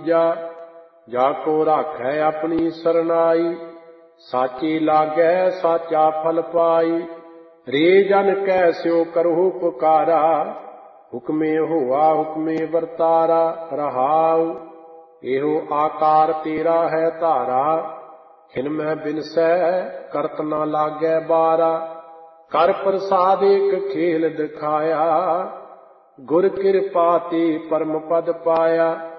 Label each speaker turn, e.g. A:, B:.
A: ਦੂਜਾ। ਜਾਕੋ ਰਾਖੈ ਆਪਣੀ ਸਰਨਾਈ, ਸਾਚੀ ਲਾਗੈ ਸਾਚਾ ਫਲ ਪਾਈ। ਰੇ ਜਨ ਕੈ ਸਿਉ ਕਰਹੁ ਪੁਕਾਰਾ, ਹੁਕਮੇ ਹੋਆ ਹੁਕਮੇ ਵਰਤਾਰਾ। ਰਹਾਉ ਇਹੋ ਆਕਾਰ ਤੇਰਾ ਹੈ ਧਾਰਾ, ਖਿਨ ਮੈਂ ਬਿਨਸੈ ਕਰਤ ਨਾ ਲਾਗੈ ਬਾਰਾ। ਕਰ ਪ੍ਰਸਾਦ ਇਕ ਖੇਲ ਦਿਖਾਇਆ, ਗੁਰ ਕਿਰਪਾ ਤੇ ਪਰਮ ਪਦ ਪਾਇਆ।